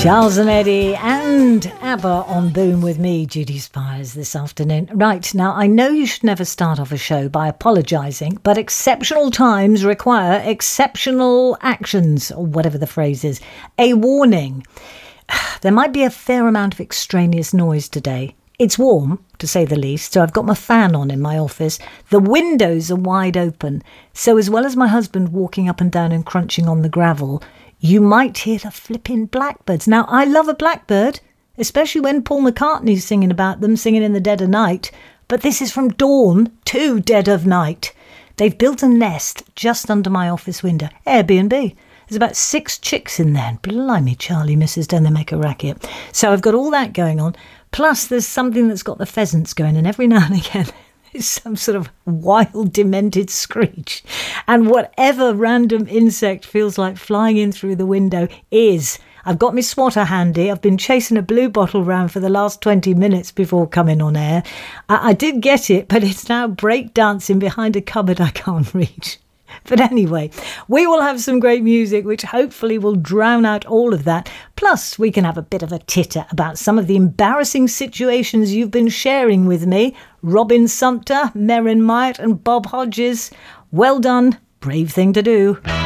Charles and Eddie and ABBA on Boom with me, Judy Spires, this afternoon. Right, now I know you should never start off a show by apologising, but exceptional times require exceptional actions, or whatever the phrase is. A warning. There might be a fair amount of extraneous noise today. It's warm, to say the least, so I've got my fan on in my office. The windows are wide open, so as well as my husband walking up and down and crunching on the gravel, you might hear the flipping blackbirds. Now, I love a blackbird, especially when Paul McCartney's singing about them, singing in the dead of night. But this is from dawn to dead of night. They've built a nest just under my office window. Airbnb. There's about 6 chicks in there. And blimey, Charlie, Mrs. Don't they make a racket? So I've got all that going on. Plus, there's something that's got the pheasants going. And every now and again, it's some sort of wild, demented screech. And whatever random insect feels like flying in through the window is. I've got my swatter handy. I've been chasing a blue bottle round for the last 20 minutes before coming on air. I did get it, but it's now breakdancing behind a cupboard I can't reach. But anyway, we will have some great music, which hopefully will drown out all of that. Plus, we can have a bit of a titter about some of the embarrassing situations you've been sharing with me. Robin Sumter, Merrin Myatt and Bob Hodges. Well done. Brave thing to do.